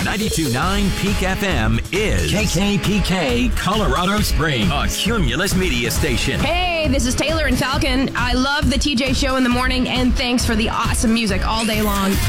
92.9 Peak FM is KKPK Colorado Springs, a Cumulus media station. Hey, this is Taylor and Falcon. I love the TJ Show in the morning, and thanks for the awesome music all day long.